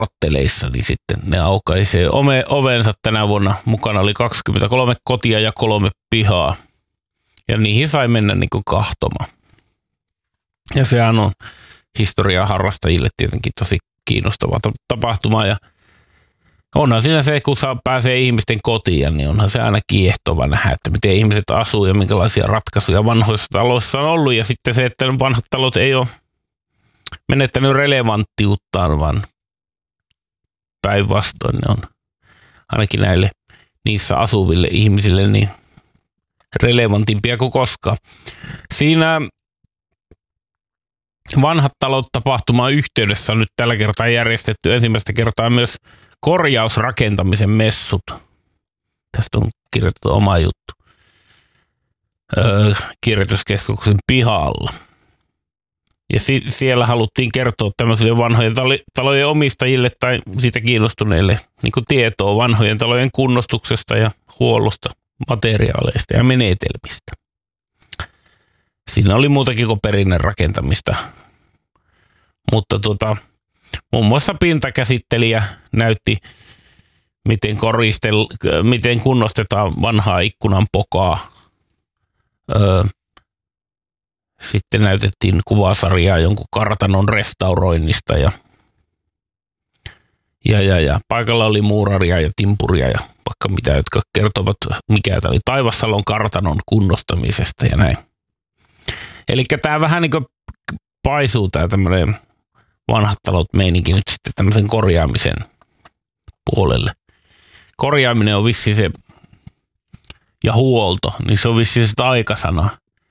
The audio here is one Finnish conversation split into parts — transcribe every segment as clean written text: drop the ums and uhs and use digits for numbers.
kortteleissa, niin sitten ne aukaisee ovensa tänä vuonna. Mukana oli 23 kotia ja 3 pihaa. Ja niihin sai mennä niin kuin kahtomaan. Ja sehän on historiaa harrastajille tietenkin tosi kiinnostava tapahtuma. Ja onhan siinä se, kun pääsee ihmisten kotiin, niin onhan se aina kiehtova nähdä, että miten ihmiset asuu ja minkälaisia ratkaisuja vanhoissa taloissa on ollut. Ja sitten se, että vanhat talot ei ole menettänyt relevanttiuttaan, vaan päinvastoin ne on ainakin näille niissä asuville ihmisille niin relevantimpia kuin koskaan. Siinä vanhat talot -tapahtuman yhteydessä on nyt tällä kertaa järjestetty ensimmäistä kertaa myös korjausrakentamisen messut. Tästä on kirjoitettu oma juttu kirjoituskeskuksen pihalla. Ja siellä haluttiin kertoa tämmöisille vanhojen talojen omistajille tai siitä kiinnostuneille niin kuin tietoa vanhojen talojen kunnostuksesta ja huollosta, materiaaleista ja menetelmistä. Siinä oli muutakin kuin perinnerakentamista. Mutta muun muassa pintakäsittelijä näytti, miten kunnostetaan vanhaa ikkunan pokaa. Sitten näytettiin kuvasarjaa jonkun kartanon restauroinnista ja paikalla oli muuraria ja timpuria ja vaikka mitä, jotka kertovat, mikä tämä oli Taivassalon kartanon kunnostamisesta ja näin. Eli tämä vähän niin kuin paisuu tämä tämmöinen vanhat talot -meininki nyt sitten tämmöisen korjaamisen puolelle. Korjaaminen on vissi se, ja huolto, niin se on vissi se aikasana.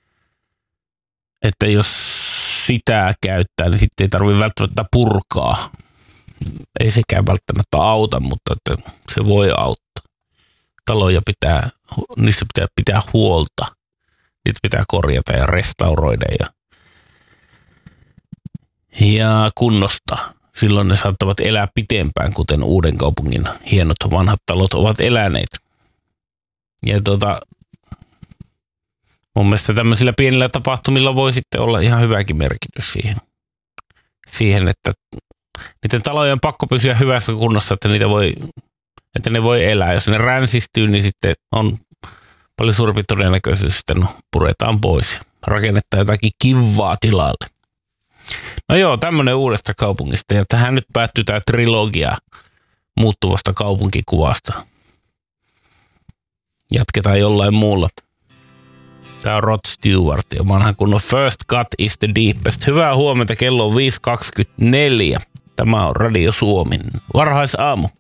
Että jos sitä käyttää, niin sitten ei tarvitse välttämättä purkaa. Ei sekään välttämättä auta, mutta että se voi auttaa. Taloja niissä pitää huolta. Niitä pitää korjata ja restauroida ja kunnostaa. Silloin ne saattavat elää pitempään, kuten Uudenkaupungin hienot vanhat talot ovat eläneet. Ja mun mielestä tämmöisillä pienillä tapahtumilla voi sitten olla ihan hyväkin merkitys siihen, että niiden talojen on pakko pysyä hyvässä kunnossa, että ne voi elää. Jos ne ränsistyy, niin sitten on paljon suurempi todennäköisyys, että puretaan pois. Rakennetaan jotakin kivaa tilalle. No joo, tämmöinen Uudesta kaupungista. Ja tähän nyt päättyy tämä trilogia muuttuvasta kaupunkikuvasta. Jatketaan jollain muulla. Tämä on Rod Stewart ja vanhan kunnon First Cut is the Deepest. Hyvää huomenta, kello on 5.24. Tämä on Radio Suomen varhaisaamu.